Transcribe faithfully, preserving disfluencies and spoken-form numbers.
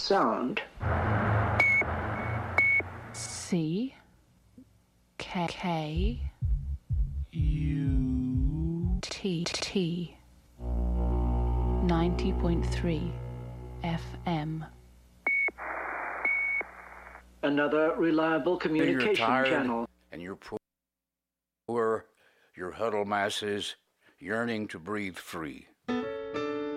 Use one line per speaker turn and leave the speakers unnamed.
sound.
C K K U T T ninety point three F M.
Another reliable communication
you're tired
channel.
And you're poor, your huddle masses yearning to breathe free.